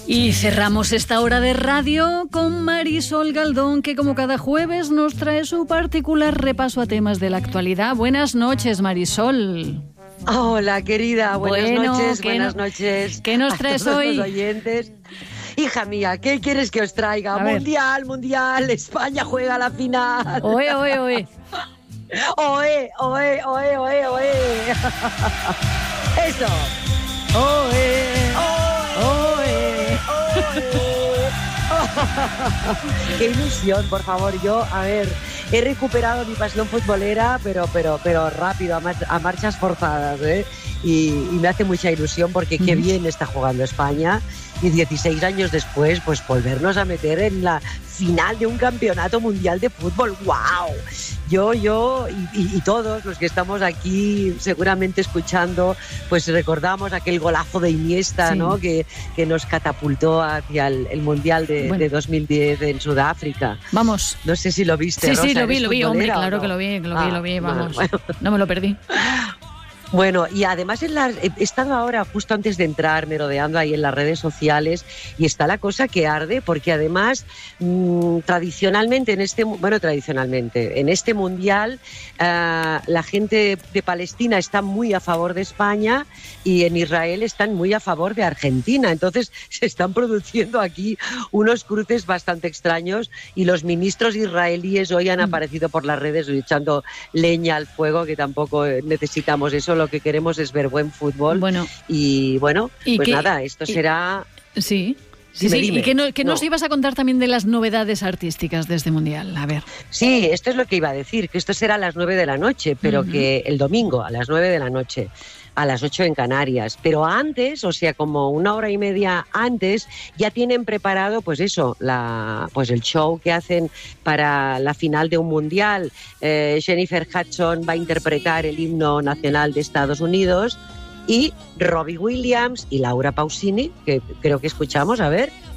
Y cerramos esta hora de radio con Marisol Galdón, que como cada jueves nos trae su particular repaso a temas de la actualidad. Buenas noches, Marisol. Hola, querida. Buenas noches. ¿Qué nos traes hoy? Los oyentes. Hija mía, ¿qué quieres que os traiga? Mundial, España juega la final. Oe. Oe. Eso. Oe. Qué ilusión, por favor. Yo, he recuperado mi pasión futbolera, pero rápido, a marchas forzadas, ¿eh? Y me hace mucha ilusión porque qué bien está jugando España, y 16 años después, pues volvernos a meter en la final de un campeonato mundial de fútbol. ¡Wow! Yo y todos los que estamos aquí seguramente escuchando, pues recordamos aquel golazo de Iniesta, sí, ¿no? Que nos catapultó hacia el Mundial de 2010 en Sudáfrica. Vamos. No sé si lo viste, sí, Rosa. Sí, lo vi, hombre, claro no? que lo vi, vamos. Bueno. No me lo perdí. Bueno, y además he estado ahora, justo antes de entrar, merodeando ahí en las redes sociales, y está la cosa que arde, porque además, tradicionalmente en este Mundial, la gente de Palestina está muy a favor de España y en Israel están muy a favor de Argentina. Entonces se están produciendo aquí unos cruces bastante extraños, y los ministros israelíes hoy han aparecido por las redes echando leña al fuego, que tampoco necesitamos eso. Lo que queremos es ver buen fútbol. Esto será... Sí. Dime. ¿Y qué nos ibas a contar también de las novedades artísticas de este Mundial? A ver. Sí, esto es lo que iba a decir, que esto será a las 9 de la noche, pero que el domingo a las 9 de la noche, a las 8 en Canarias. Pero antes, o sea, como una hora y media antes, ya tienen preparado, pues eso, el show que hacen para la final de un mundial. Jennifer Hudson va a interpretar el himno nacional de Estados Unidos, y Robbie Williams y Laura Pausini, que creo que escuchamos, a ver.